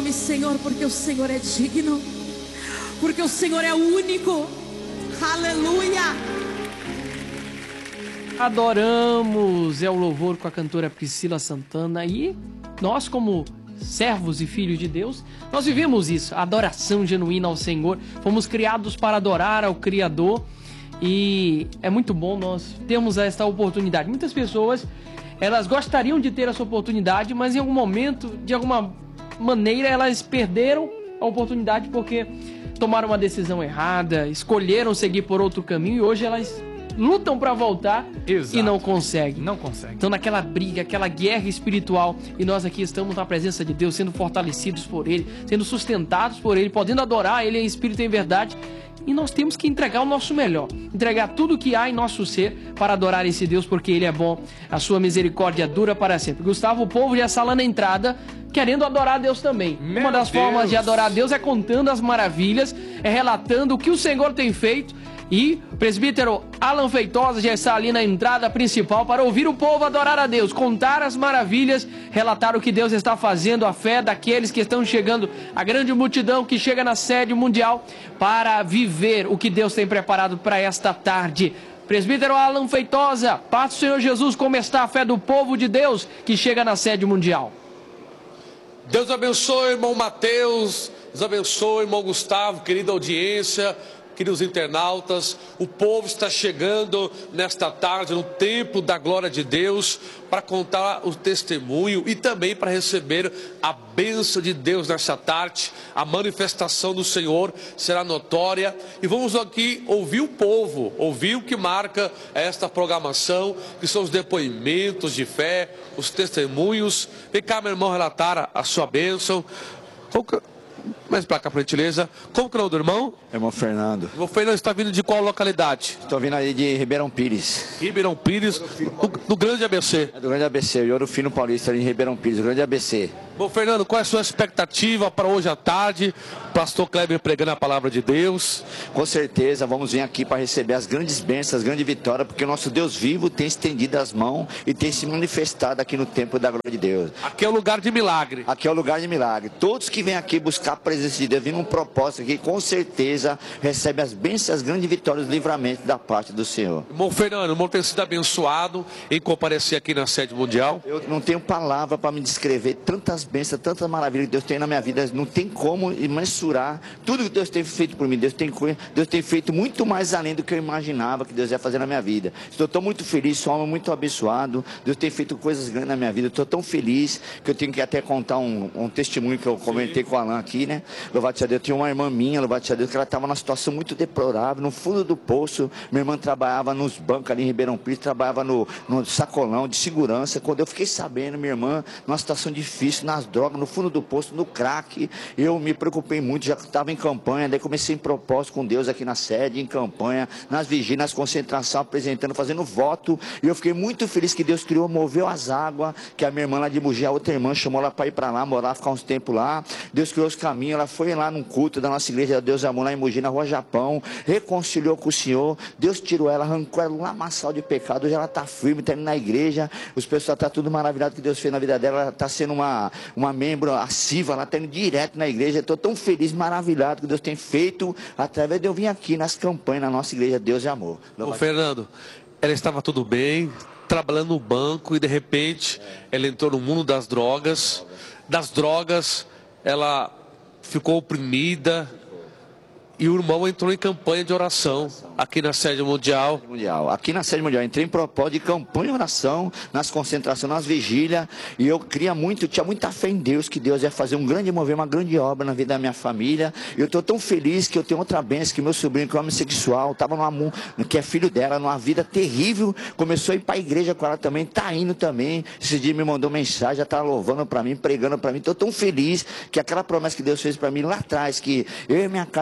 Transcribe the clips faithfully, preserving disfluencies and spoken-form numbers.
nome, Senhor, porque o Senhor é digno, porque o Senhor é único. Aleluia. Adoramos, é o louvor com a cantora Priscila Santana. E nós, como servos e filhos de Deus, nós vivemos isso, a adoração genuína ao Senhor. Fomos criados para adorar ao Criador. E é muito bom nós termos esta oportunidade. Muitas pessoas, elas gostariam de ter essa oportunidade, mas em algum momento, de alguma maneira, elas perderam a oportunidade porque tomaram uma decisão errada, escolheram seguir por outro caminho e hoje elas lutam para voltar. Exato. E não conseguem. Não conseguem. Estão naquela briga, aquela guerra espiritual. E nós aqui estamos na presença de Deus, sendo fortalecidos por Ele, sendo sustentados por Ele, podendo adorar Ele em espírito e em verdade. E nós temos que entregar o nosso melhor, entregar tudo que há em nosso ser para adorar esse Deus, porque Ele é bom, a sua misericórdia dura para sempre. Gustavo, o povo já está lá na entrada, querendo adorar a Deus também. Meu Uma das Deus. formas de adorar a Deus é contando as maravilhas, é relatando o que o Senhor tem feito. E o presbítero Alan Feitosa já está ali na entrada principal para ouvir o povo adorar a Deus, contar as maravilhas, relatar o que Deus está fazendo, a fé daqueles que estão chegando, a grande multidão que chega na sede mundial para viver o que Deus tem preparado para esta tarde. Presbítero Alan Feitosa, paz do Senhor Jesus, como está a fé do povo de Deus que chega na sede mundial? Deus abençoe, irmão Mateus, Deus abençoe, irmão Gustavo, querida audiência, queridos internautas. O povo está chegando nesta tarde no templo da glória de Deus para contar o testemunho e também para receber a bênção de Deus nesta tarde. A manifestação do Senhor será notória e vamos aqui ouvir o povo, ouvir o que marca esta programação, que são os depoimentos de fé, os testemunhos. Vem cá, meu irmão, relatar a sua bênção. Mais pra cá, por gentileza. Como que é o nome do irmão? Irmão Fernando. O Fernando está vindo de qual localidade? Estou vindo aí de Ribeirão Pires. Ribeirão Pires, do, do Grande A B C. É do Grande A B C, de Ouro Fino Paulista, ali em Ribeirão Pires, do Grande A B C. Bom, Fernando, qual é a sua expectativa para hoje à tarde? Pastor Kleber pregando a palavra de Deus. Com certeza, vamos vir aqui para receber as grandes bênçãos, as grandes vitórias, porque o nosso Deus vivo tem estendido as mãos e tem se manifestado aqui no templo da glória de Deus. Aqui é o lugar de milagre. Aqui é o lugar de milagre. Todos que vêm aqui buscar a presença de Deus, vindo um propósito aqui, com certeza recebem as bênçãos, as grandes vitórias, os livramentos da parte do Senhor. Irmão Fernando, o irmão tem sido abençoado em comparecer aqui na sede mundial. Eu não tenho palavra para me descrever tantas bênçãos, tantas maravilhas que Deus tem na minha vida. Não tem como mensurar tudo que Deus tem feito por mim. Deus tem, Deus tem feito muito mais além do que eu imaginava que Deus ia fazer na minha vida. Estou tão muito feliz, sou um homem muito abençoado. Deus tem feito coisas grandes na minha vida. Estou tão feliz que eu tenho que até contar um, um testemunho que eu comentei com o Alan aqui, né? Louvado seja Deus, eu tinha uma irmã minha, louvado seja Deus, que ela estava numa situação muito deplorável, no fundo do poço. Minha irmã trabalhava nos bancos ali em Ribeirão Pires, trabalhava no, no sacolão de segurança. Quando eu fiquei sabendo, minha irmã, numa situação difícil, nas drogas, no fundo do poço, no crack, eu me preocupei muito, já estava em campanha, daí comecei em propósito com Deus aqui na sede, em campanha, nas vigílias, nas concentrações, apresentando, fazendo voto, e eu fiquei muito feliz que Deus criou, moveu as águas, que a minha irmã lá de Mogi, a outra irmã, chamou ela para ir para lá, morar, ficar uns tempos lá. Deus criou os caminhos, ela foi lá num culto da nossa igreja, Deus Amor, lá em Mogi, na Rua Japão, reconciliou com o Senhor, Deus tirou ela, arrancou ela lá amassal de pecado, hoje ela está firme, está indo na igreja, os pessoal estão tá tudo maravilhado que Deus fez na vida dela, ela está sendo uma, uma membro assiva, ela está indo direto na igreja, estou tão feliz, maravilhado que Deus tem feito, através de eu vir aqui nas campanhas, na nossa igreja, Deus e Amor. Ô Fernando, ela estava tudo bem, trabalhando no banco e de repente é. ela entrou no mundo das drogas, das drogas ela ficou oprimida e o irmão entrou em campanha de oração aqui na sede mundial. mundial. Aqui na sede mundial, entrei em propósito de campanha de oração, nas concentrações, nas vigílias, e eu queria muito, eu tinha muita fé em Deus, que Deus ia fazer um grande mover, uma grande obra na vida da minha família. Eu estou tão feliz que eu tenho outra bênção, que meu sobrinho, que é homossexual, estava numa, que é filho dela, numa vida terrível, começou a ir para a igreja com ela também, está indo também. Esse dia me mandou mensagem, já está louvando para mim, pregando para mim. Estou tão feliz que aquela promessa que Deus fez para mim lá atrás, que eu e minha casa serviremos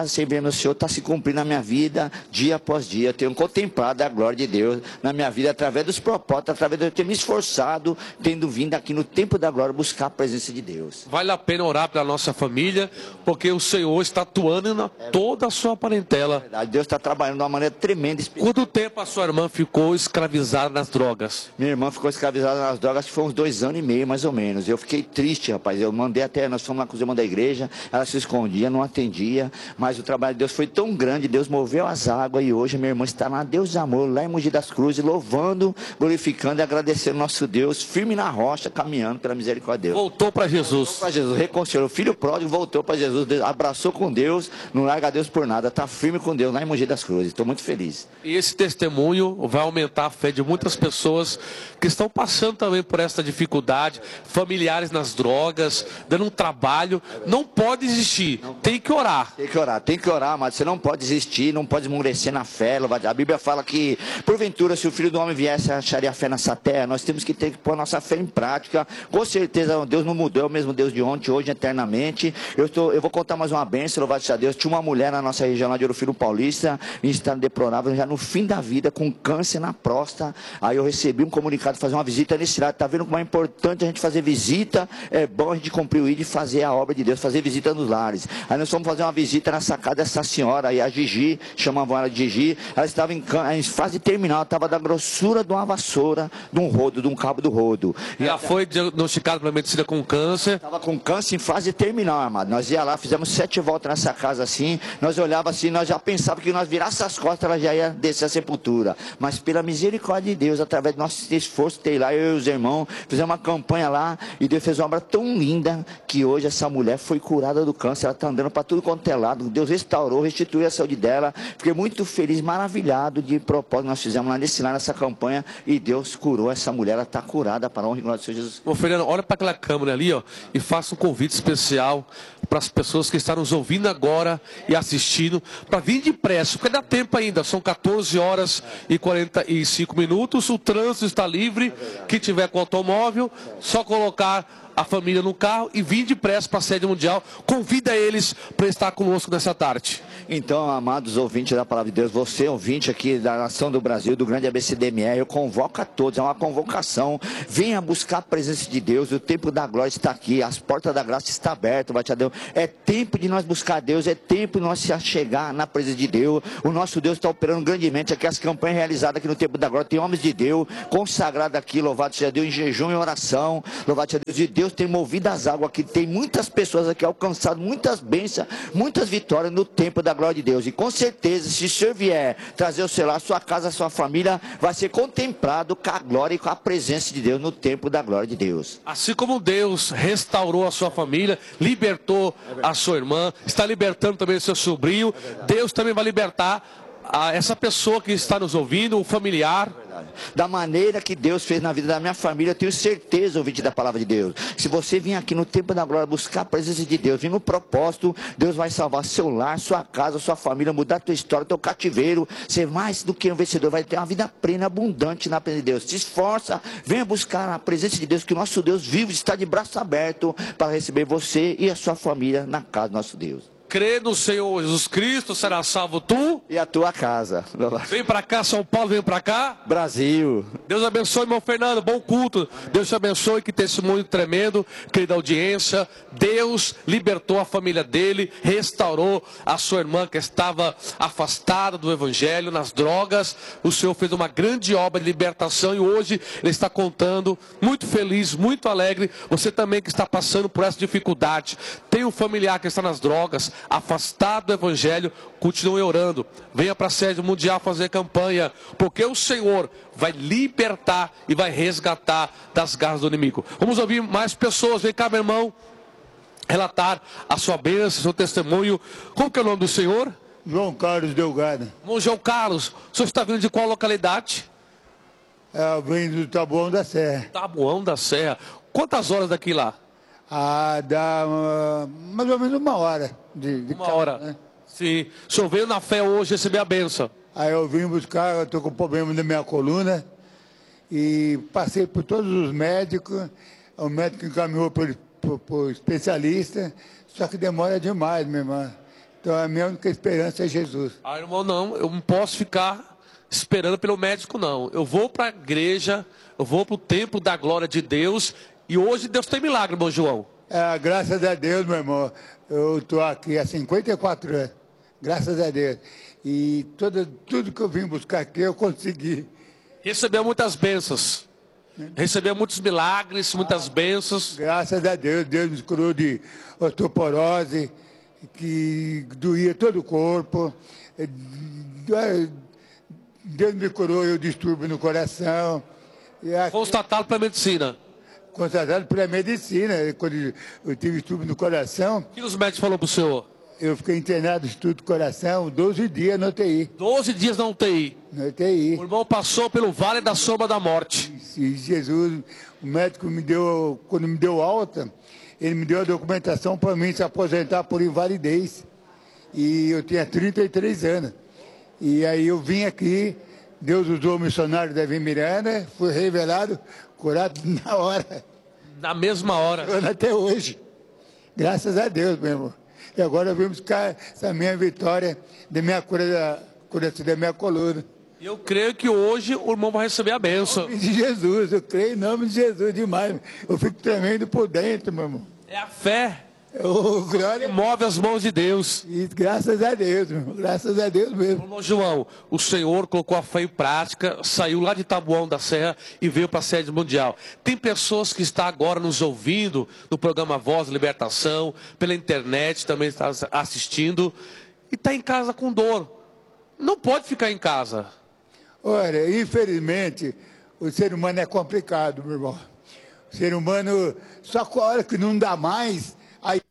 do Senhor está se cumprindo na minha vida, dia após dia. Eu tenho contemplado a glória de Deus na minha vida, através dos propósitos, através de eu ter me esforçado, tendo vindo aqui no tempo da glória buscar a presença de Deus. Vale a pena orar pela nossa família, porque o Senhor está atuando na toda a sua parentela. Deus está trabalhando de uma maneira tremenda. Quanto tempo a sua irmã ficou escravizada nas drogas? Minha irmã ficou escravizada nas drogas, que foi uns dois anos e meio, mais ou menos. Eu fiquei triste, rapaz. Eu mandei até, nós fomos lá com os irmãos da igreja, ela se escondia, não atendia, mas o trabalho de Deus foi tão grande, Deus moveu as águas e hoje minha irmã está lá, Deus de amor, lá em Mogi das Cruzes, louvando, glorificando e agradecendo nosso Deus, firme na rocha, caminhando pela misericórdia de Deus. Voltou para Jesus. Voltou para Jesus, reconciliou. O filho pródigo voltou para Jesus, abraçou com Deus, não larga Deus por nada, está firme com Deus lá em Mogi das Cruzes. Estou muito feliz. E esse testemunho vai aumentar a fé de muitas pessoas que estão passando também por essa dificuldade, familiares nas drogas, dando um trabalho. Não pode desistir, tem que orar. Tem que orar, tem que orar, mas você não pode desistir, não pode esmorecer na fé. A Bíblia fala que, porventura, se o Filho do Homem viesse, acharia a fé nessa terra. Nós temos que ter que pôr a nossa fé em prática. Com certeza, Deus não mudou, é o mesmo Deus de ontem, hoje, eternamente. Eu, estou, eu vou contar mais uma bênção, louvado seja Deus. Tinha uma mulher na nossa região lá de Ouro Fino Paulista, em estado deplorável, já no fim da vida, com câncer na próstata. Aí eu recebi um comunicado de fazer uma visita nesse lado. Está vendo como é importante a gente fazer visita? É bom a gente cumprir o I D e fazer a obra de Deus, fazer visita nos lares. Aí nós fomos fazer uma visita na sacada dessa senhora aí, a Gigi, chamavam ela de Gigi. Ela estava em, em fase terminal, estava da grossura de uma vassoura, de um rodo, de um cabo do rodo. E ela foi diagnosticada pela medicina com câncer. Estava com câncer em fase terminal, amado. Nós ia lá, fizemos sete voltas nessa casa assim, nós olhava assim, nós já pensávamos que nós virássemos as costas, ela já ia descer a sepultura. Mas pela misericórdia de Deus, através do nosso esforço, tem lá, eu e os irmãos, fizemos uma campanha lá, e Deus fez uma obra tão linda, que hoje essa mulher foi curada do câncer, ela está andando para tudo quanto é lado. Deus restaurou, restituiu a saúde dela. Fiquei muito feliz, maravilhado de propósito nós fizemos lá nesse lá nessa campanha, e Deus curou essa mulher, ela está curada para a honra e glória do Senhor Jesus. Ô Fernando, olha para aquela câmera ali, ó, e faça um convite especial para as pessoas que estão nos ouvindo agora e assistindo, para vir depressa, porque dá tempo ainda, são quatorze horas e quarenta e cinco minutos, o trânsito está livre, quem tiver com automóvel, só colocar a família no carro e vir depressa para a sede mundial. Convida eles para estar conosco nessa tarde. Então, amados ouvintes da Palavra de Deus, você ouvinte aqui da Nação do Brasil, do grande A B C D M R, eu convoco a todos, é uma convocação, venha buscar a presença de Deus, o tempo da glória está aqui, as portas da graça estão abertas, vai te Deus. É tempo de nós buscar Deus, é tempo de nós chegar na presença de Deus. O nosso Deus está operando grandemente aqui, as campanhas realizadas aqui no tempo da glória, tem homens de Deus, consagrados aqui, louvado seja Deus, em jejum e oração, louvado seja Deus, e Deus tem movido as águas aqui, tem muitas pessoas aqui alcançado muitas bênçãos, muitas vitórias no tempo da glória de Deus. E com certeza, se o Senhor vier trazer o seu lar, sua casa, sua família, vai ser contemplado com a glória e com a presença de Deus no tempo da glória de Deus. Assim como Deus restaurou a sua família, libertou a sua irmã, está libertando também o seu sobrinho, Deus também vai libertar a essa pessoa que está nos ouvindo, o familiar. Da maneira que Deus fez na vida da minha família, eu tenho certeza, ouvinte da palavra de Deus, se você vir aqui no tempo da glória buscar a presença de Deus, vir no propósito, Deus vai salvar seu lar, sua casa, sua família, mudar a tua história, teu cativeiro, ser mais do que um vencedor, vai ter uma vida plena, abundante na presença de Deus. Se esforça, venha buscar a presença de Deus, que o nosso Deus vivo está de braço aberto para receber você e a sua família na casa do nosso Deus. Crê no Senhor Jesus Cristo, será salvo tu e a tua casa. Vem para cá, São Paulo, vem para cá. Brasil. Deus abençoe, irmão Fernando, bom culto. Deus te abençoe, que testemunho tremendo, querida audiência. Deus libertou a família dele, restaurou a sua irmã que estava afastada do evangelho, nas drogas. O Senhor fez uma grande obra de libertação e hoje ele está contando, muito feliz, muito alegre. Você também que está passando por essa dificuldade, tem um familiar que está nas drogas, afastado do evangelho, continue orando, venha para a sede mundial fazer campanha, porque o Senhor vai libertar e vai resgatar das garras do inimigo. Vamos ouvir mais pessoas. Vem cá, meu irmão, relatar a sua bênção, seu testemunho. Como que é o nome do senhor? João Carlos Delgado. Irmão João Carlos, o senhor está vindo de qual localidade? É, eu venho do Taboão da Serra. Taboão da Serra. Quantas horas daqui lá? Ah, dá uh, mais ou menos uma hora. De, de uma carro, hora. Né? Sim. O senhor veio na fé hoje receber a benção. Aí eu vim buscar, eu estou com problema na minha coluna. E passei por todos os médicos. O médico encaminhou para o especialista. Só que demora demais, minha irmã. Então a minha única esperança é Jesus. Ah, irmão, não, eu não posso ficar esperando pelo médico, não. Eu vou para a igreja, eu vou para o templo da glória de Deus, e hoje Deus tem milagre, irmão João. É, graças a Deus, meu irmão, eu estou aqui há cinquenta e quatro anos, graças a Deus. E tudo, tudo que eu vim buscar aqui, eu consegui. Recebeu muitas bênçãos, recebeu muitos milagres, muitas bênçãos. Graças a Deus, Deus me curou de osteoporose, que doía todo o corpo. Deus me curou, eu distúrbio no coração. E aqui, Constatado pela medicina. constatado pela medicina, quando eu tive distúrbio no coração, O que os médicos falaram para o senhor? eu fiquei internado em estudo do coração doze dias na U T I. doze dias na U T I. Na U T I. O irmão passou pelo vale da sombra da morte. E Jesus, o médico me deu, quando me deu alta, ele me deu a documentação para mim se aposentar por invalidez. E eu tinha trinta e três anos. E aí eu vim aqui, Deus usou o missionário Davi Miranda, fui revelado, curado na hora. Na mesma hora. Até hoje. Graças a Deus, meu irmão. E agora eu vim buscar essa minha vitória da minha cura da, cura da minha coluna. Eu creio que hoje o irmão vai receber a bênção. Em nome de Jesus, eu creio em nome de Jesus demais. Eu fico tremendo por dentro, meu irmão. É a fé Oh, glória. que move as mãos de Deus. E graças a Deus, meu irmão. Graças a Deus mesmo. Irmão João, o Senhor colocou a fé em prática, saiu lá de Taboão da Serra e veio para a sede mundial. Tem pessoas que estão agora nos ouvindo no programa Voz da Libertação, pela internet também está assistindo, e está em casa com dor. Não pode ficar em casa. Olha, infelizmente, o ser humano é complicado, meu irmão. O ser humano, só com a hora que não dá mais, aí...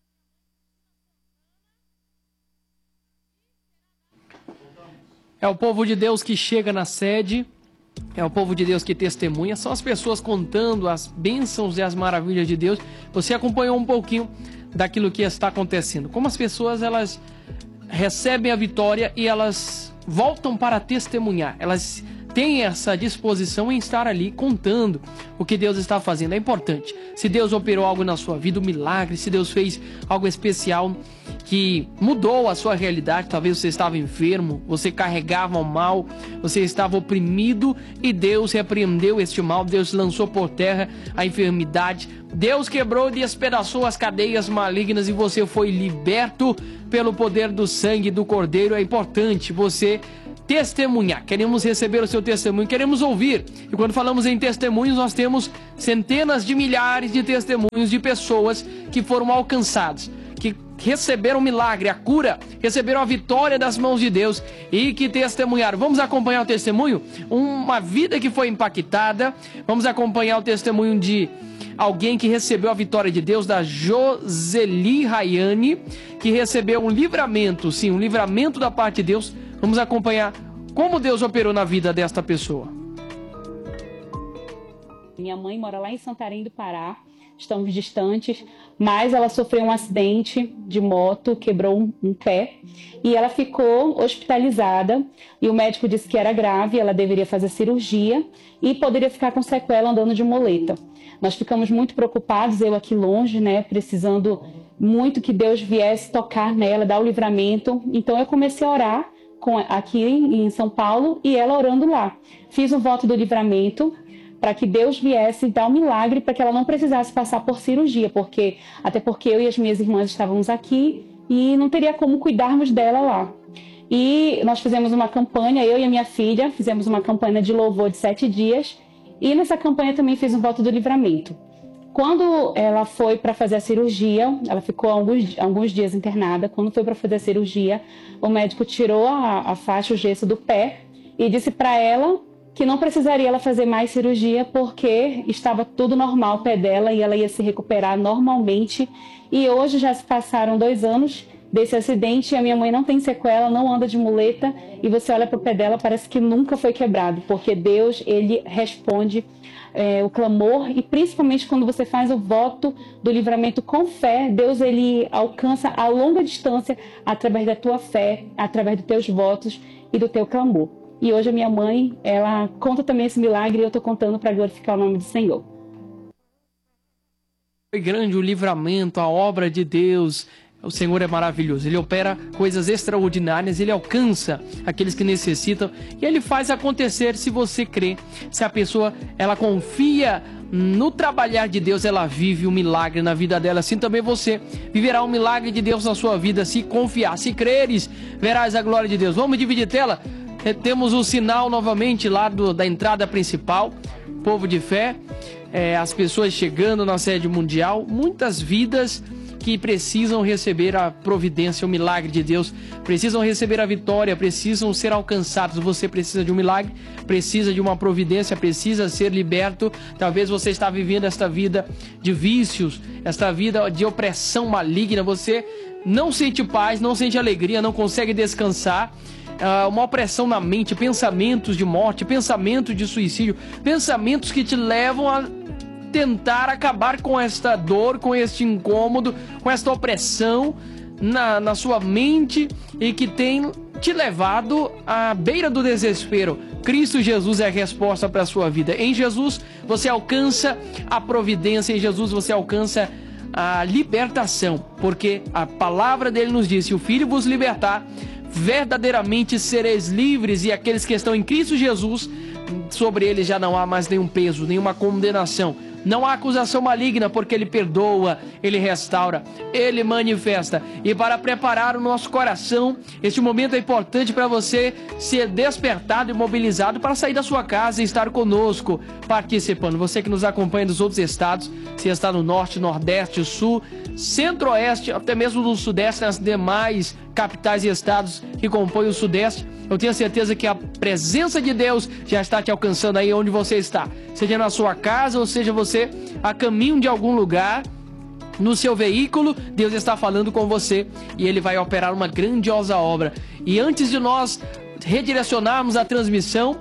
É o povo de Deus que chega na sede, é o povo de Deus que testemunha, são as pessoas contando as bênçãos e as maravilhas de Deus. Você acompanhou um pouquinho daquilo que está acontecendo. Como as pessoas, elas recebem a vitória e elas voltam para testemunhar. Elas têm essa disposição em estar ali contando o que Deus está fazendo. É importante. Se Deus operou algo na sua vida, um milagre, se Deus fez algo especial que mudou a sua realidade, talvez você estava enfermo, você carregava o mal, você estava oprimido e Deus repreendeu este mal, Deus lançou por terra a enfermidade, Deus quebrou e despedaçou as cadeias malignas e você foi liberto pelo poder do sangue do Cordeiro. É importante você testemunhar. Queremos receber o seu testemunho, queremos ouvir. E quando falamos em testemunhos, nós temos centenas de milhares de testemunhos de pessoas que foram alcançadas, que receberam o milagre, a cura, receberam a vitória das mãos de Deus e que testemunharam. Vamos acompanhar o testemunho? Uma vida que foi impactada. Vamos acompanhar o testemunho de alguém que recebeu a vitória de Deus, da Joseli Rayane, que recebeu um livramento, sim, um livramento da parte de Deus. Vamos acompanhar como Deus operou na vida desta pessoa. Minha mãe mora lá em Santarém do Pará, estamos distantes, mas ela sofreu um acidente de moto, quebrou um, um pé e ela ficou hospitalizada e o médico disse que era grave, ela deveria fazer cirurgia e poderia ficar com sequela andando de muleta. Nós ficamos muito preocupados, eu aqui longe, né, precisando muito que Deus viesse tocar nela, dar o livramento. Então eu comecei a orar com, aqui em São Paulo e ela orando lá. Fiz um voto do livramento para que Deus viesse dar um milagre, para que ela não precisasse passar por cirurgia, porque até porque eu e as minhas irmãs estávamos aqui e não teria como cuidarmos dela lá. E nós fizemos uma campanha, eu e a minha filha, fizemos uma campanha de louvor de sete dias e nessa campanha também fiz um voto do livramento. Quando ela foi para fazer a cirurgia, ela ficou alguns, alguns dias internada. Quando foi para fazer a cirurgia, o médico tirou a, a faixa, o gesso do pé e disse para ela que não precisaria ela fazer mais cirurgia porque estava tudo normal o pé dela e ela ia se recuperar normalmente. E hoje já se passaram dois anos desse acidente e a minha mãe não tem sequela, não anda de muleta e você olha para o pé dela, parece que nunca foi quebrado, porque Deus, ele responde é, o clamor e principalmente quando você faz o voto do livramento com fé, Deus, ele alcança a longa distância através da tua fé, através dos teus votos e do teu clamor. E hoje a minha mãe, ela conta também esse milagre e eu estou contando para glorificar o nome do Senhor. Foi grande o livramento, a obra de Deus. O Senhor é maravilhoso, Ele opera coisas extraordinárias, Ele alcança aqueles que necessitam e Ele faz acontecer se você crê. Se a pessoa, ela confia no trabalhar de Deus, ela vive um milagre na vida dela. Assim também você viverá um milagre de Deus na sua vida, se confiar. Se creres, verás a glória de Deus. Vamos dividir tela? Temos o sinal novamente lá do, da entrada principal, Povo de Fé, é, as pessoas chegando na sede mundial, muitas vidas que precisam receber a providência, o milagre de Deus, precisam receber a vitória, precisam ser alcançados. Você precisa de um milagre, precisa de uma providência, precisa ser liberto. Talvez você está vivendo esta vida de vícios, esta vida de opressão maligna, você não sente paz, não sente alegria, não consegue descansar. Uh, uma opressão na mente, pensamentos de morte, pensamentos de suicídio, pensamentos que te levam a tentar acabar com esta dor, com este incômodo, com esta opressão na, na sua mente e que tem te levado à beira do desespero. Cristo Jesus é a resposta para a sua vida. Em Jesus você alcança a providência, em Jesus você alcança a libertação, porque a palavra dele nos diz: se o Filho vos libertar, verdadeiramente sereis livres. E aqueles que estão em Cristo Jesus, sobre eles já não há mais nenhum peso, nenhuma condenação. Não há acusação maligna, porque Ele perdoa, Ele restaura, Ele manifesta. E para preparar o nosso coração, este momento é importante para você ser despertado e mobilizado para sair da sua casa e estar conosco, participando. Você que nos acompanha dos outros estados, se está no norte, nordeste, sul, centro-oeste, até mesmo no sudeste, nas demais capitais e estados que compõem o sudeste, eu tenho certeza que a presença de Deus já está te alcançando aí onde você está. Seja na sua casa ou seja você a caminho de algum lugar, no seu veículo, Deus está falando com você e Ele vai operar uma grandiosa obra. E antes de nós redirecionarmos a transmissão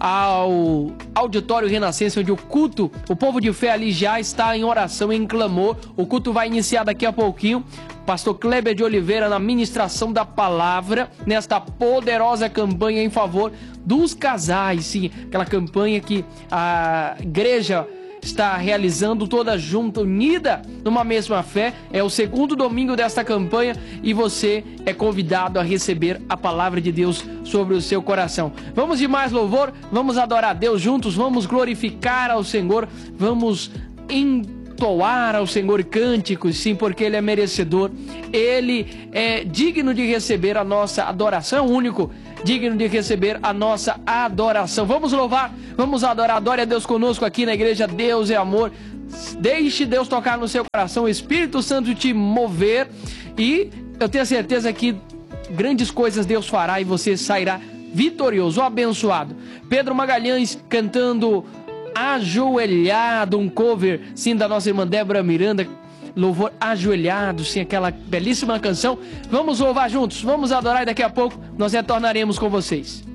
ao Auditório Renascença, onde o culto, o povo de fé ali já está em oração, em clamor. O culto vai iniciar daqui a pouquinho. Pastor Kleber de Oliveira na ministração da palavra, nesta poderosa campanha em favor dos casais. Sim, aquela campanha que a igreja está realizando toda junta, unida numa mesma fé. É o segundo domingo desta campanha e você é convidado a receber a palavra de Deus sobre o seu coração. Vamos de mais louvor, vamos adorar a Deus juntos, vamos glorificar ao Senhor, vamos entoar ao Senhor cânticos, sim, porque Ele é merecedor, Ele é digno de receber a nossa adoração, único digno de receber a nossa adoração. Vamos louvar, vamos adorar. Adore a Deus conosco aqui na igreja Deus é Amor. Deixe Deus tocar no seu coração, o Espírito Santo te mover e eu tenho certeza que grandes coisas Deus fará e você sairá vitorioso, abençoado. Pedro Magalhães cantando Ajoelhado, um cover, sim, da nossa irmã Débora Miranda. Louvor Ajoelhado, sim, aquela belíssima canção. Vamos louvar juntos, vamos adorar e daqui a pouco nós retornaremos com vocês.